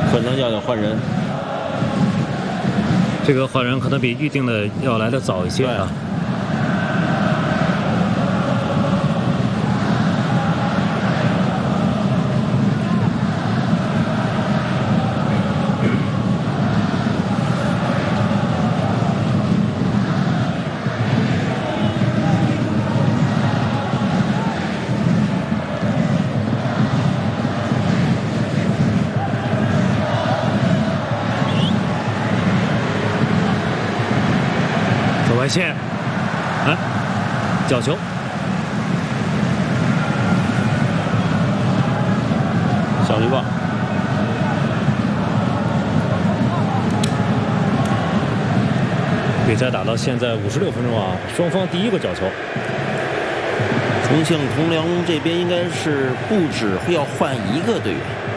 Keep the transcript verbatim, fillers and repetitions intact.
可能要有换人。 这个换人可能比预定的要来的早一些啊。外线，哎，角球， 小绿棒。 比赛打到现在五十六分钟啊，双方第一个角球。 重庆铜梁这边应该是不止要换一个队员。